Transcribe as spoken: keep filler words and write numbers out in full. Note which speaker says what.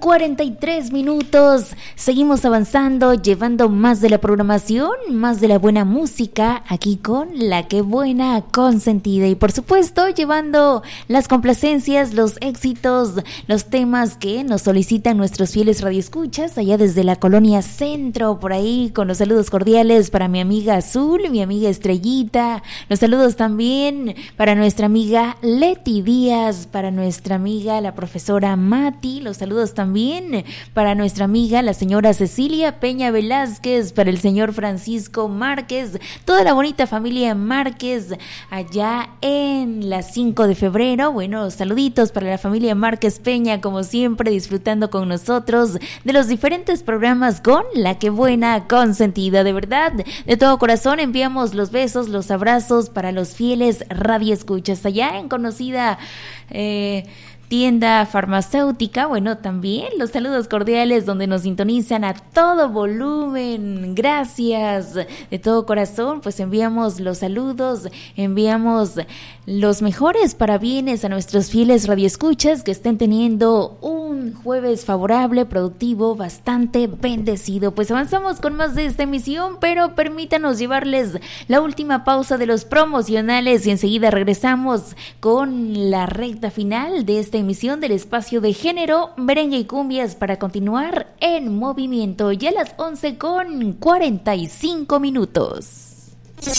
Speaker 1: cuarenta y tres minutos. Seguimos avanzando, llevando más de la programación, más de la buena música, aquí con La Que Buena Consentida. Y por supuesto, llevando las complacencias, los éxitos, los temas que nos solicitan nuestros fieles radioescuchas, allá desde la colonia Centro, por ahí, con los saludos cordiales para mi amiga Azul, mi amiga Estrellita. Los saludos también para nuestra amiga Leti Díaz, para nuestra amiga la profesora Mati. Los saludos también para nuestra amiga la señora Cecilia Peña Velázquez, para el señor Francisco Márquez, toda la bonita familia Márquez allá en la cinco de febrero. Bueno, saluditos para la familia Márquez Peña, como siempre disfrutando con nosotros de los diferentes programas con La Que Buena Consentida. De verdad, de todo corazón enviamos los besos, los abrazos para los fieles radioescuchas allá en conocida eh, tienda farmacéutica. Bueno, también los saludos cordiales donde nos sintonizan a todo volumen. Gracias de todo corazón. Pues enviamos los saludos, enviamos los mejores parabienes a nuestros fieles radioescuchas que estén teniendo un jueves favorable, productivo, bastante bendecido. Pues avanzamos con más de esta emisión, pero permítanos llevarles la última pausa de los promocionales y enseguida regresamos con la recta final de esta emisión del espacio de género, merengue y cumbias para continuar en movimiento. Ya a las once con cuarenta y cinco minutos.